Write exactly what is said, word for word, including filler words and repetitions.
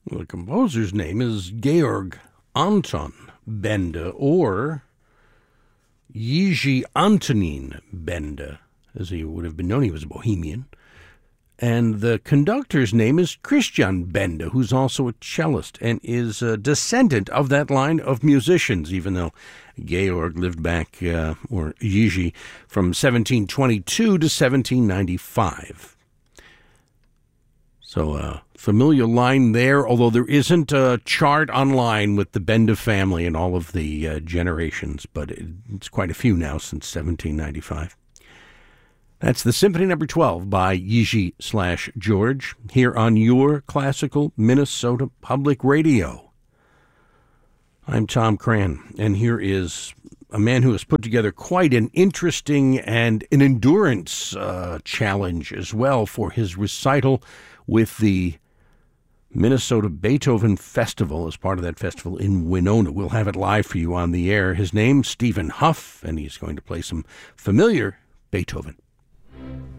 Well, the composer's name is Georg Anton Benda, or Jiří Antonín Benda, as he would have been known. He was a Bohemian. And the conductor's name is Christian Benda, who's also a cellist and is a descendant of that line of musicians, even though Georg lived back, uh, or Jiří, from seventeen twenty-two to seventeen ninety-five. So a familiar line there, although there isn't a chart online with the Benda family and all of the uh, generations, but it, it's quite a few now since seventeen ninety-five. That's the Symphony Number twelve by Jiří slash George here on your classical Minnesota Public Radio. I'm Tom Cran, and here is a man who has put together quite an interesting and an endurance uh, challenge as well for his recital with the Minnesota Beethoven Festival as part of that festival in Winona. We'll have it live for you on the air. His name's Stephen Huff, and he's going to play some familiar Beethoven.